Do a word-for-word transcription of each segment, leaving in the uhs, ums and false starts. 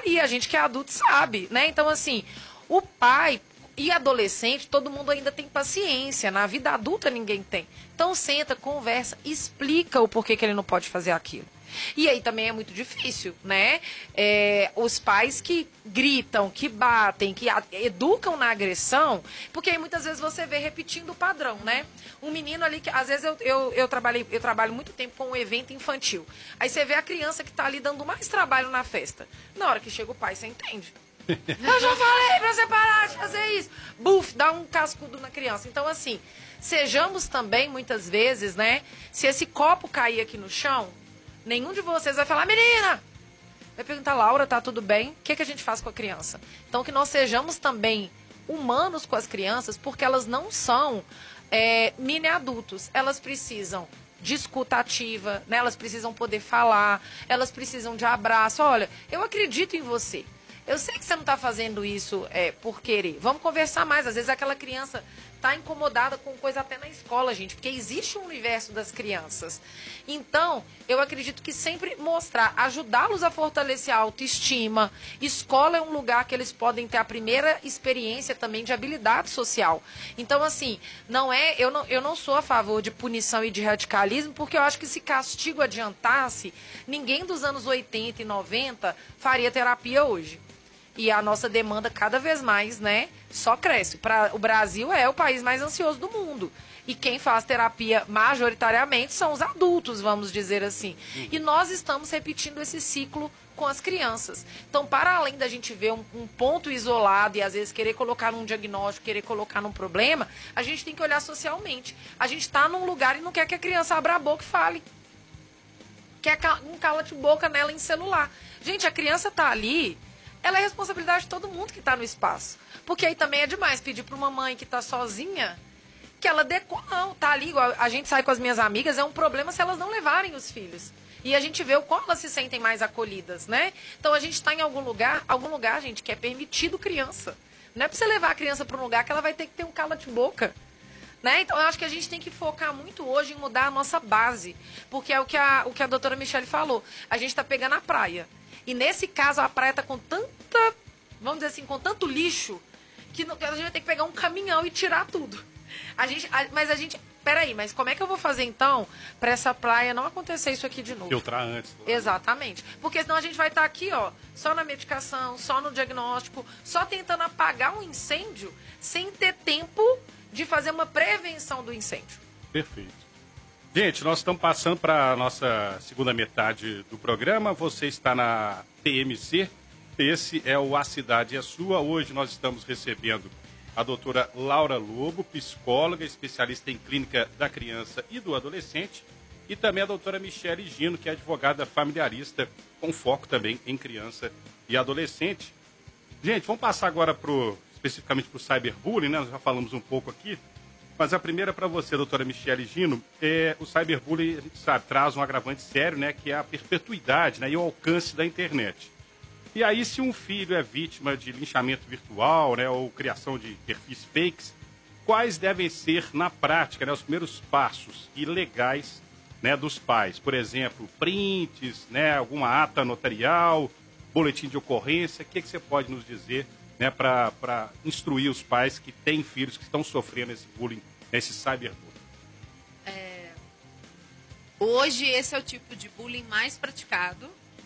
aí, a gente que é adulto sabe, né? Então, assim, o pai e adolescente, todo mundo ainda tem paciência, na vida adulta ninguém tem. Então, senta, conversa, explica o porquê que ele não pode fazer aquilo. E aí também é muito difícil, né? É, os pais que gritam, que batem, que a, educam na agressão, porque aí muitas vezes você vê repetindo o padrão, né? Um menino ali que, às vezes eu, eu, eu, trabalhei, eu trabalho muito tempo com um evento infantil. Aí você vê a criança que tá ali dando mais trabalho na festa. Na hora que chega o pai, você entende. Eu já falei pra você parar de fazer isso. Buf, dá um cascudo na criança. Então, assim, sejamos também, muitas vezes, né? Se esse copo cair aqui no chão, nenhum de vocês vai falar, menina! Vai perguntar, Laura, tá tudo bem? O que, que a gente faz com a criança? Então, que nós sejamos também humanos com as crianças, porque elas não são é, mini adultos. Elas precisam de escuta ativa, né? Elas precisam poder falar, elas precisam de abraço. Olha, eu acredito em você. Eu sei que você não está fazendo isso é, por querer. Vamos conversar mais. Às vezes aquela criança está incomodada com coisa até na escola, gente. Porque existe um universo das crianças. Então, eu acredito que sempre mostrar, ajudá-los a fortalecer a autoestima. Escola é um lugar que eles podem ter a primeira experiência também de habilidade social. Então, assim, não é, eu, não, eu não sou a favor de punição e de radicalismo, porque eu acho que se castigo adiantasse, ninguém dos anos oitenta e noventa faria terapia hoje. E a nossa demanda cada vez mais, né, só cresce. Pra, o Brasil é o país mais ansioso do mundo. E quem faz terapia majoritariamente são os adultos, vamos dizer assim. E nós estamos repetindo esse ciclo com as crianças. Então, para além da gente ver um, um ponto isolado e às vezes querer colocar num diagnóstico, querer colocar num problema, a gente tem que olhar socialmente. A gente está num lugar e não quer que a criança abra a boca e fale. Quer um cala-de-boca nela em celular. Gente, a criança está ali... Ela é responsabilidade de todo mundo que está no espaço. Porque aí também é demais pedir para uma mãe que está sozinha que ela dê... Não, tá ali, igual a gente sai com as minhas amigas, é um problema se elas não levarem os filhos. E a gente vê o quanto elas se sentem mais acolhidas, né? Então a gente está em algum lugar, algum lugar, gente, que é permitido criança. Não é para você levar a criança para um lugar que ela vai ter que ter um cala-de-boca. Né? Então eu acho que a gente tem que focar muito hoje em mudar a nossa base. Porque é o que a, o que a doutora Michele falou. A gente está pegando a praia. E nesse caso, a praia está com tanta, vamos dizer assim, com tanto lixo, que a gente vai ter que pegar um caminhão e tirar tudo. A gente, a, mas a gente, peraí, mas como é que eu vou fazer então para essa praia não acontecer isso aqui de novo? Filtrar antes. Claro. Exatamente. Porque senão a gente vai estar tá aqui, ó, só na medicação, só no diagnóstico, só tentando apagar um incêndio sem ter tempo de fazer uma prevenção do incêndio. Perfeito. Gente, nós estamos passando para a nossa segunda metade do programa. Você está na T M C, esse é o A Cidade é Sua. Hoje nós estamos recebendo a doutora Laura Lobo, psicóloga, especialista em clínica da criança e do adolescente, e também a doutora Michele Gino, que é advogada familiarista, com foco também em criança e adolescente. Gente, vamos passar agora pro, especificamente para o cyberbullying, né? Nós já falamos um pouco aqui. Mas a primeira para você, doutora Michele Gino, é o cyberbullying, a gente sabe, traz um agravante sério, né, que é a perpetuidade, né, e o alcance da internet. E aí, se um filho é vítima de linchamento virtual, né, ou criação de perfis fakes, quais devem ser, na prática, né, os primeiros passos ilegais, né, dos pais? Por exemplo, prints, né, alguma ata notarial, boletim de ocorrência, o que, que você pode nos dizer, né, para instruir os pais que têm filhos que estão sofrendo esse bullying, esse cyberbullying? É, hoje esse é o tipo de bullying mais praticado.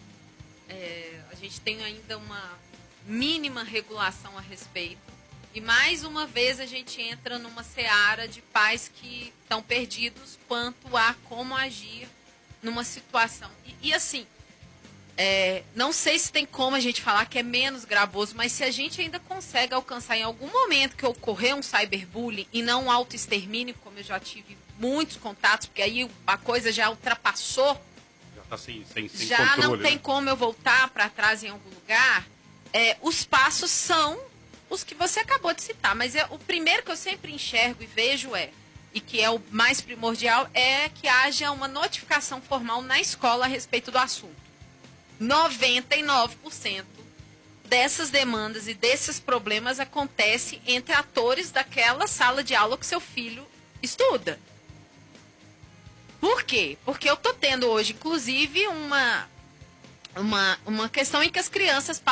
É, a gente tem ainda uma mínima regulação a respeito. E mais uma vez a gente entra numa seara de pais que estão perdidos quanto a como agir numa situação. E, e assim, É, não sei se tem como a gente falar que é menos gravoso, mas se a gente ainda consegue alcançar em algum momento que ocorrer um cyberbullying e não um autoextermínio, como eu já tive muitos contatos, porque aí a coisa já ultrapassou, já está sem, sem, sem já controle, não tem né? como eu voltar para trás em algum lugar, é, os passos são os que você acabou de citar, mas é, o primeiro que eu sempre enxergo e vejo é, e que é o mais primordial, é que haja uma notificação formal na escola a respeito do assunto. noventa e nove por cento dessas demandas e desses problemas acontece entre atores daquela sala de aula que seu filho estuda. Por quê? Porque eu estou tendo hoje, inclusive, uma, uma, uma questão em que as crianças